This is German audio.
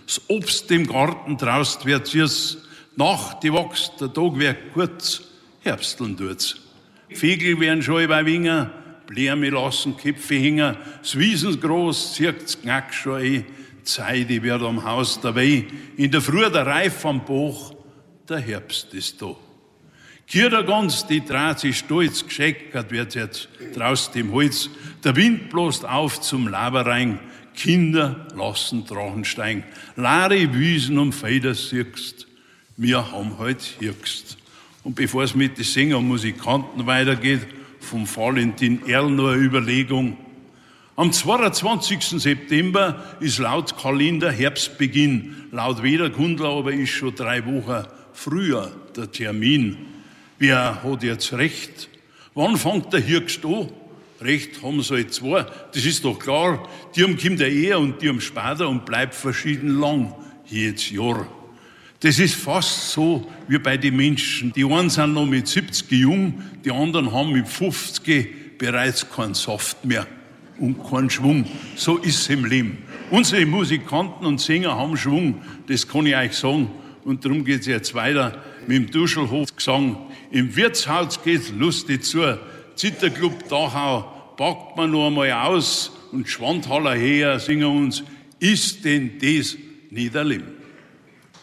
Das Obst im Garten draust wird süß, Nacht die wächst, der Tag wird kurz, Herbsteln tut's. Vögel werden schon über Winger, Blärme lassen Köpfe hängen, das Wiesens groß, zirkt's knack schon ein, Zeit, die wird am Haus dabei, in der Früh der Reif am Bach, der Herbst ist da. Kierdergans, die dreht sich stolz, gescheckert wird jetzt draußen im Holz, der Wind bläst auf zum Laberein, Kinder lassen Drachen steigen, leere Wiesen und Felder siehst, wir haben halt Hirgst. Und bevor es mit den Sänger und Musikanten weitergeht, vom Valentin Erl nur eine Überlegung. Am 22. September ist laut Kalender Herbstbeginn. Laut Wetterkundler aber ist schon 3 Wochen früher der Termin. Wer hat jetzt recht? Wann fängt der Hirgst an? Recht haben sie halt 2. Das ist doch klar. Die kommt eher und die später und bleibt verschieden lang jedes Jahr. Das ist fast so wie bei den Menschen. Die einen sind noch mit 70 jung, die anderen haben mit 50 bereits keinen Saft mehr und keinen Schwung. So ist es im Leben. Unsere Musikanten und Sänger haben Schwung, das kann ich euch sagen. Und darum geht es jetzt weiter mit dem Duschelhof-Gesang. Im Wirtshaus geht's lustig zu. Zitterclub Dachau packt man noch einmal aus und Schwandhaller her singen uns, ist denn das nicht ein Leben?